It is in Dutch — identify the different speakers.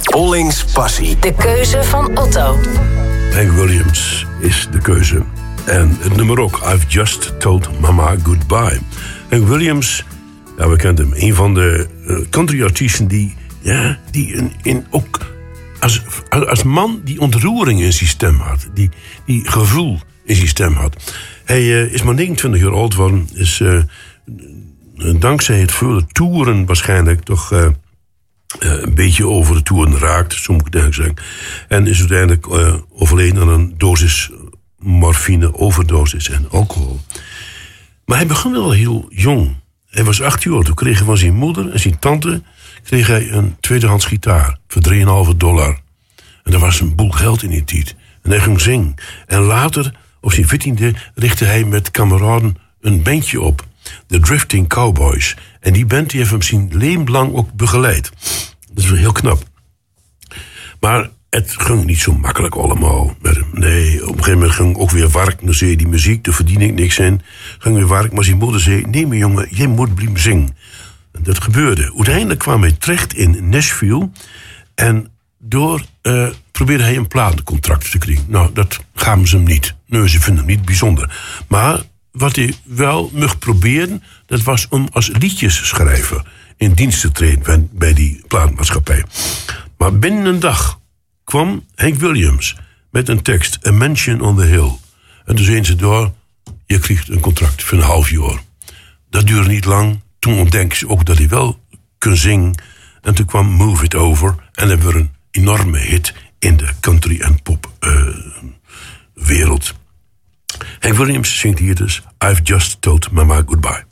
Speaker 1: Ollings Passie.
Speaker 2: De keuze van Otto.
Speaker 3: Hank Williams is de keuze. En het nummer ook, I've Just Told Mama Goodbye. Hank Williams, ja, we kennen hem. Een van de country-artiesten die ook als man die ontroering in zijn stem had. Die gevoel in zijn stem had. Hij is maar 29 jaar oud geworden. Is dankzij het vele toeren waarschijnlijk toch een beetje over de toeren raakt. Zo moet ik het zeggen. En is uiteindelijk overleden aan een dosis morfine, overdosis en alcohol. Maar hij begon wel heel jong. Hij was 8 jaar. Toen kreeg hij van zijn moeder en zijn tante kreeg hij een tweedehands gitaar voor $3,5. En er was een boel geld in die tijd. En hij ging zingen. En later, op zijn 14e, richtte hij met kameraden een bandje op. De Drifting Cowboys. En die band die heeft hem zijn leven lang ook begeleid. Dat is wel heel knap. Maar het ging niet zo makkelijk allemaal met hem. Nee, op een gegeven moment ging ook weer werk. Dan zei hij, die muziek, daar verdien ik niks in. Ging weer werk, maar zijn moeder zei, nee mijn jongen, jij moet blijven zingen. En dat gebeurde. Uiteindelijk kwam hij terecht in Nashville. En door probeerde hij een platencontract te krijgen. Nou, dat gaven ze hem niet. Nee, ze vinden hem niet bijzonder. Maar wat hij wel mocht proberen, dat was om als liedjesschrijver in dienst te treden bij die platenmaatschappij. Maar binnen een dag kwam Hank Williams met een tekst, A Mansion on the Hill. En toen zeiden ze door, je krijgt een contract voor een half jaar. Dat duurde niet lang. Toen ontdekten ze ook dat hij wel kon zingen. En toen kwam Move It Over. En dan werd een enorme hit in de country en pop wereld. Hank Williams zingt hier dus I've Just Told Mama Goodbye.